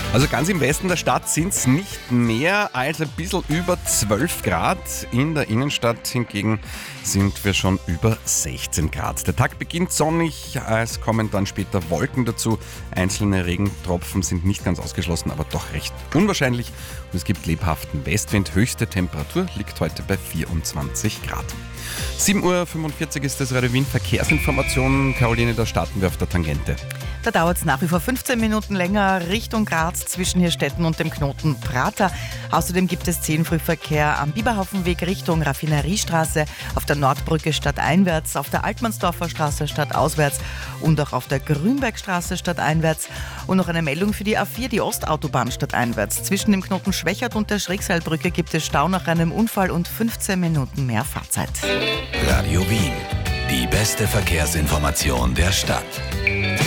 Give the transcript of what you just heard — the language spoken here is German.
Also ganz im Westen der Stadt sind es nicht mehr als ein bisschen über 12 Grad. In der Innenstadt hingegen sind wir schon über 16 Grad. Der Tag beginnt sonnig, es kommen dann später Wolken dazu. Einzelne Regentropfen sind nicht ganz ausgeschlossen, aber doch recht unwahrscheinlich. Und es gibt lebhaften Westwind. Höchste Temperatur liegt heute bei 24 Grad. 7.45 Uhr ist das Radio Wien Verkehrsinformation. Caroline, da starten wir auf der Tangente. Da dauert es nach wie vor 15 Minuten länger Richtung Graz zwischen Hirstetten und dem Knoten Prater. Außerdem gibt es 10 Frühverkehr am Biberhaufenweg Richtung Raffineriestraße, auf der Nordbrücke stadteinwärts, auf der Altmannsdorfer Straße stadtauswärts und auch auf der Grünbergstraße stadteinwärts. Und noch eine Meldung für die A4, die Ostautobahn stadteinwärts. Zwischen dem Knoten Schwächert und der Schrägseilbrücke gibt es Stau nach einem Unfall und 15 Minuten mehr Fahrzeit. Radio Wien, die beste Verkehrsinformation der Stadt.